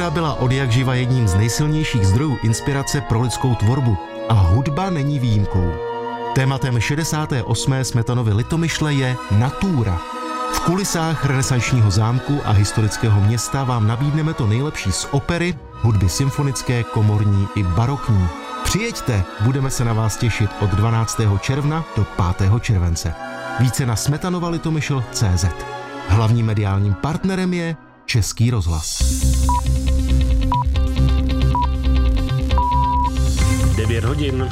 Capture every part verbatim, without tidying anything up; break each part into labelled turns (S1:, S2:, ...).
S1: Příroda byla odjakživa jedním z nejsilnějších zdrojů inspirace pro lidskou tvorbu a hudba není výjimkou. Tématem šedesáté osmé Smetanovy Litomyšle je natura. V kulisách renesančního zámku a historického města vám nabídneme to nejlepší z opery, hudby symfonické, komorní i barokní. Přijeďte, budeme se na vás těšit od dvanáctého června do pátého července. Více na smetanova litomyšl tečka cé zet. Hlavním mediálním partnerem je Český rozhlas.
S2: devět hodin.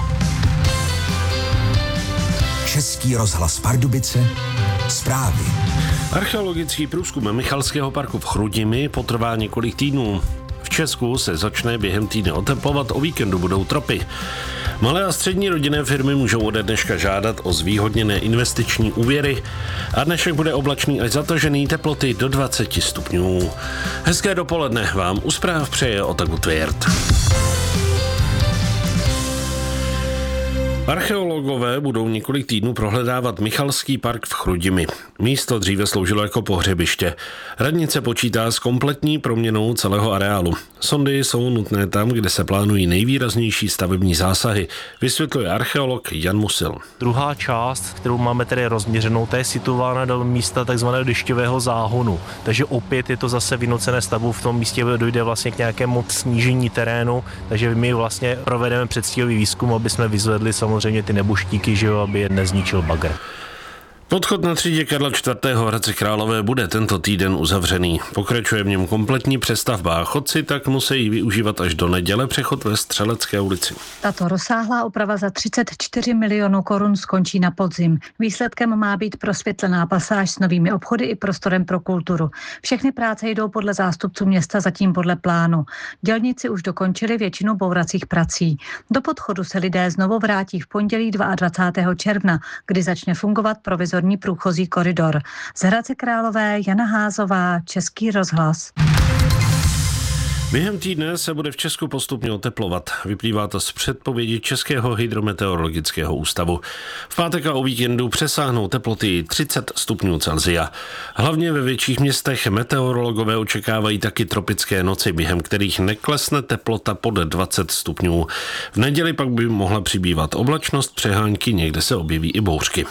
S3: Český rozhlas Pardubice. Zprávy.
S2: Archeologický průzkum Michalského parku v Chrudimi potrvá několik týdnů. V Česku se začne během týdne oteplovat, o víkendu budou tropy. Malé a střední rodinné firmy můžou ode dneška žádat o zvýhodněné investiční úvěry a dnešek bude oblačný až zatažený, teploty do dvacet stupňů. Hezké dopoledne vám u zpráv přeje Otaku Tvěrt. Archeologové budou několik týdnů prohledávat Michalský park v Chrudimi. Místo dříve sloužilo jako pohřebiště. Radnice počítá s kompletní proměnou celého areálu. Sondy jsou nutné tam, kde se plánují nejvýraznější stavební zásahy, vysvětluje archeolog Jan Musil.
S4: Druhá část, kterou máme tedy rozměřenou, ta je situována do místa takzvaného dešťového záhonu. Takže opět je to zase vynucené stavbu, v tom místě dojde vlastně k nějakému snížení terénu, takže my vlastně provedeme předstihový výzkum, aby jsme vyzvedli samozřejmě ty nebuštíky, že jo, aby je nezničil bagr.
S2: Podchod na třídě Karla čtvrtého. v Hradci Králové bude tento týden uzavřený. Pokračuje v něm kompletní přestavba. Chodci tak musí využívat až do neděle přechod ve Střelecké ulici.
S5: Tato rozsáhlá oprava za třicet čtyři milionů korun skončí na podzim. Výsledkem má být prosvětlená pasáž s novými obchody i prostorem pro kulturu. Všechny práce jdou podle zástupců města, zatím podle plánu. Dělníci už dokončili většinu bouracích prací. Do podchodu se lidé znovu vrátí v pondělí dvacátého druhého června, kdy začne fungovat provizorní průchozí koridor. Z Hradce Králové Jana Házová, Český rozhlas.
S2: Během týdne se bude v Česku postupně oteplovat. Vyplývá to z předpovědi Českého hydrometeorologického ústavu. V pátek a o víkendu přesáhnou teploty třicet stupňů Celsia. Hlavně ve větších městech meteorologové očekávají taky tropické noci, během kterých neklesne teplota pod dvacet stupňů. V neděli pak by mohla přibývat oblačnost, přehánky, někde se objeví i bouřky.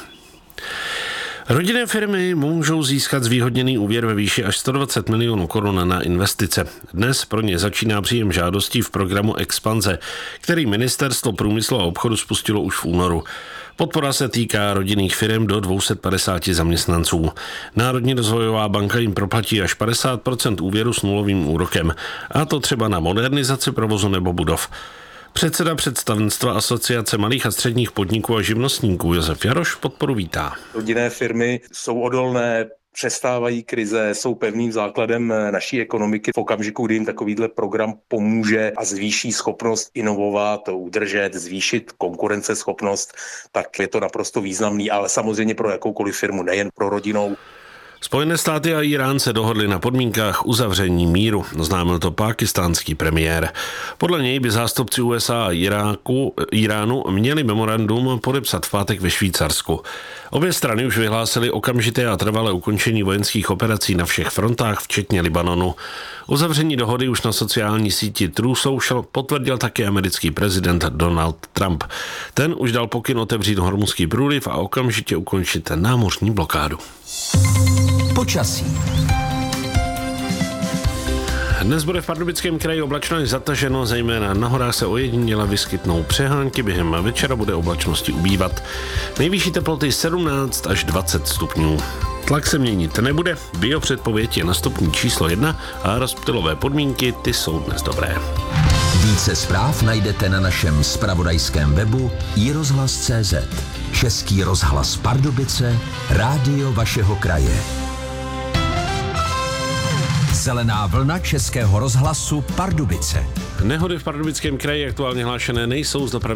S2: Rodinné firmy můžou získat zvýhodněný úvěr ve výši až sto dvacet milionů korun na investice. Dnes pro ně začíná příjem žádostí v programu Expanze, který Ministerstvo průmyslu a obchodu spustilo už v únoru. Podpora se týká rodinných firm do dvě stě padesát zaměstnanců. Národní rozvojová banka jim proplatí až padesát procent úvěru s nulovým úrokem, a to třeba na modernizaci provozu nebo budov. Předseda představenstva Asociace malých a středních podniků a živnostníků Josef Jaroš podporu vítá.
S6: Rodinné firmy jsou odolné, přestávají krize, jsou pevným základem naší ekonomiky. V okamžiku, kdy jim takovýhle program pomůže a zvýší schopnost inovovat, udržet, zvýšit konkurenceschopnost, tak je to naprosto významný, ale samozřejmě pro jakoukoliv firmu, nejen pro rodinnou.
S2: Spojené státy a Irán se dohodli na podmínkách uzavření míru, oznámil to pákistánský premiér. Podle něj by zástupci U S A a Iráku, Iránu měli memorandum podepsat v pátek ve Švýcarsku. Obě strany už vyhlásily okamžité a trvalé ukončení vojenských operací na všech frontách, včetně Libanonu. Uzavření dohody už na sociální síti True Social potvrdil také americký prezident Donald Trump. Ten už dal pokyn otevřít Hormuzský průliv a okamžitě ukončit námořní blokádu.
S3: Počasí.
S2: Dnes bude v Pardubickém kraji oblačno až zataženo, zejména na horách se ojediněle vyskytnou přehánky, během večera bude oblačnosti ubývat. Nejvyšší teploty sedmnáct až dvacet stupňů. Tlak se měnit nebude, biopředpověď je na stupni číslo jedna a rozptylové podmínky, ty jsou dnes dobré.
S3: Více zpráv najdete na našem zpravodajském webu i rozhlas tečka cé zet. Český rozhlas Pardubice, rádio vašeho kraje. Zelená vlna Českého rozhlasu Pardubice.
S2: Nehody v Pardubickém kraji aktuálně hlášené nejsou, z dopravy